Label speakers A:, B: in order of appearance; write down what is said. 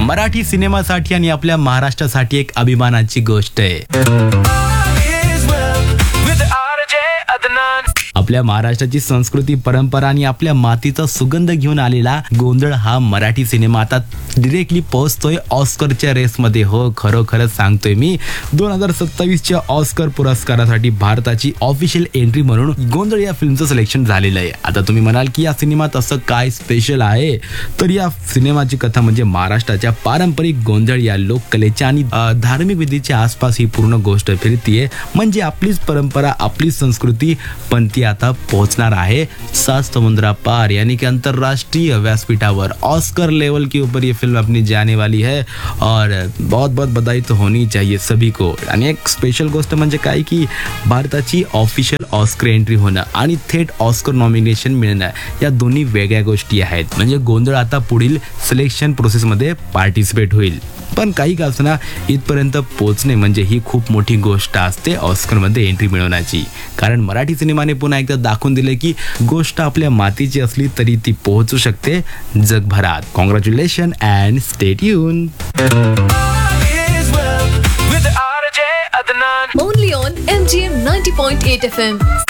A: मराठी सिनेमासाठी आणि आपल्या महाराष्ट्रासाठी एक अभिमानाची गोष्ट आहे. आपल्या महाराष्ट्राची संस्कृती, परंपरा आणि आपल्या मातीचा सुगंध घेऊन आलेला गोंधळ हा मराठी सिनेमा आता डिरेक्टली पोहोचतोय ऑस्करच्या रेसमध्ये. हो, खरोखरच सांगतोय मी. 2027च्या ऑस्कर पुरस्कारासाठी भारताची ऑफिशियल एंट्री म्हणून गोंधळ या फिल्मचं सिलेक्शन झालेलं आहे. आता तुम्ही म्हणाल की या सिनेमात असं काय स्पेशल आहे, तर या सिनेमाची कथा म्हणजे महाराष्ट्राच्या पारंपरिक गोंधळ या लोककलेच्या आणि धार्मिक विधीच्या आसपास ही पूर्ण गोष्ट फिरतीये. म्हणजे आपलीच परंपरा, आपली संस्कृती, पण ती आता पोहोचणार आहे 7 समुद्रा पार यानी कि अंतरराष्ट्रीय व्यासपीठावर. ऑस्कर लेवल के ऊपर ये फिल्म अपनी जाने वाली है और बहुत बहुत बधाई तो होनी चाहिए सभी को. आणि एक स्पेशल गोष्ट म्हणजे काय की भारताची ऑफिशियल ऑस्कर एंट्री होणं आणि थेट ऑस्कर नॉमिनेशन मिळणं या दोन्ही वेगळ्या गोष्टी आहेत. म्हणजे गोंधळ आता पुढील सिलेक्शन प्रोसेसमध्ये पार्टिसिपेट होईल. पण काही का असना इथपर्यंत पोहोचणे म्हणजे ही खूप मोठी गोष्ट असते ऑस्करमध्ये एंट्री मिळवण्याची. कारण मराठी सिनेमाने पुन्हा एकदा दाखवून दिले की गोष्ट आपल्या मातीची असली तरी ती पोहोचू शकते जगभरात. Congratulation and stay tune.
B: Only on MGM 90.8 FM.